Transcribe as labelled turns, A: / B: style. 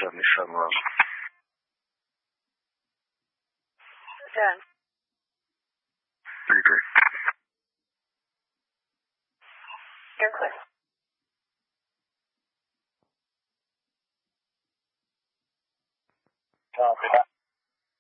A: 77 room.
B: Done.
A: 33.
B: You're clear.
A: Copy that.